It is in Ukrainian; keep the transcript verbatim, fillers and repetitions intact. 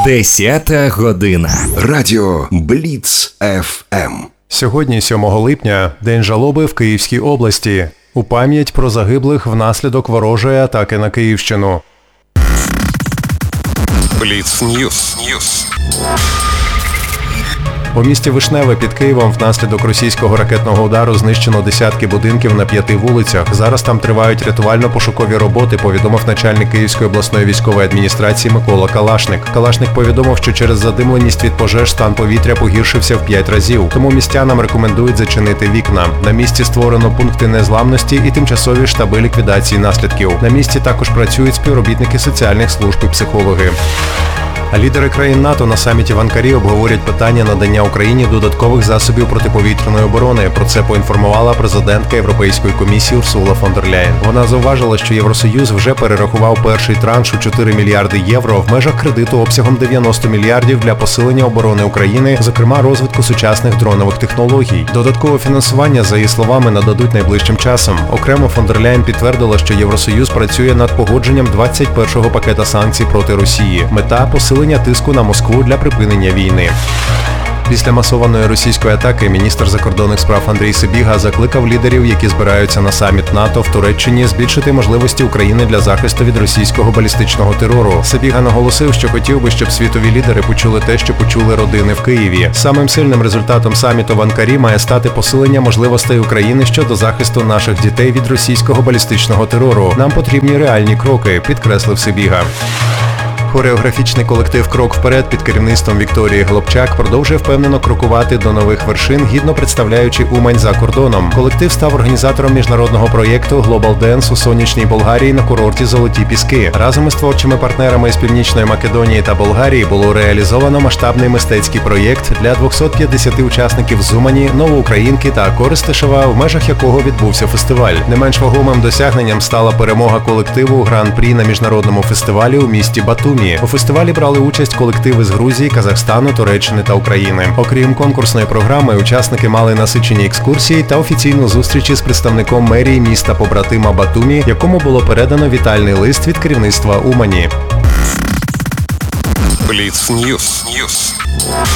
Десята година. Радіо Бліц еф ем. Сьогодні, сьомого липня, день жалоби в Київській області. У пам'ять про загиблих внаслідок ворожої атаки на Київщину. Бліц Ньюс. У місті Вишневе під Києвом внаслідок російського ракетного удару знищено десятки будинків на п'яти вулицях. Зараз там тривають рятувально-пошукові роботи, повідомив начальник Київської обласної військової адміністрації Микола Калашник. Калашник повідомив, що через задимленість від пожеж стан повітря погіршився в п'ять разів. Тому містянам рекомендують зачинити вікна. На місці створено пункти незламності і тимчасові штаби ліквідації наслідків. На місці також працюють співробітники соціальних служб і психологи. А лідери країн НАТО на саміті в Анкарі обговорять питання надання Україні додаткових засобів протиповітряної оборони. Про це поінформувала президентка Європейської комісії Урсула фон дер Ляєн. Вона зауважила, що Євросоюз вже перерахував перший транш у чотири мільярди євро в межах кредиту обсягом дев'яносто мільярдів для посилення оборони України, зокрема розвитку сучасних дронових технологій. Додаткове фінансування, за її словами, нададуть найближчим часом. Окремо фон дер Ляєн підтвердила, що Євросоюз працює над погодженням двадцять першого пакета санкцій проти Росії. Мета – посилення тиску на Москву для припинення війни. Після масованої російської атаки міністр закордонних справ Андрій Сибіга закликав лідерів, які збираються на саміт НАТО в Туреччині, збільшити можливості України для захисту від російського балістичного терору. Сибіга наголосив, що хотів би, щоб світові лідери почули те, що почули родини в Києві. Самим сильним результатом саміту в Анкарі має стати посилення можливостей України щодо захисту наших дітей від російського балістичного терору. Нам потрібні реальні кроки, підкреслив Сибіга. Хореографічний колектив «Крок вперед» під керівництвом Вікторії Голубчак продовжує впевнено крокувати до нових вершин, гідно представляючи Умань за кордоном. Колектив став організатором міжнародного проєкту Global Dance у сонячній Болгарії на курорті Золоті Піски. Разом із творчими партнерами з Північної Македонії та Болгарії було реалізовано масштабний мистецький проєкт для двохсот п'ятдесяти учасників з Умані, Новоукраїнки та Коростишева, в межах якого відбувся фестиваль. Не менш вагомим досягненням стала перемога колективу Гран-прі на міжнародному фестивалі у місті Батумі. У фестивалі брали участь колективи з Грузії, Казахстану, Туреччини та України. Окрім конкурсної програми, учасники мали насичені екскурсії та офіційну зустріч із представником мерії міста-побратима Батумі, якому було передано вітальний лист від керівництва Умані. Бліц Ньюс.